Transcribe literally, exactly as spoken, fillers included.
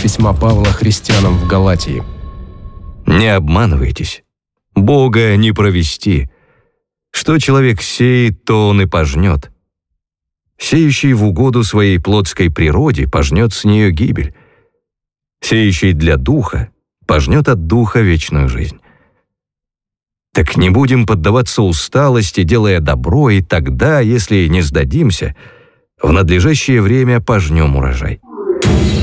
письма Павла христианам в Галатии. Не обманывайтесь. Бога не провести. Что человек сеет, то он и пожнет. Сеющий в угоду своей плотской природе пожнет с нее гибель. Сеющий для духа пожнет от духа вечную жизнь. Так не будем поддаваться усталости, делая добро, и тогда, если не сдадимся, в надлежащее время пожнем урожай.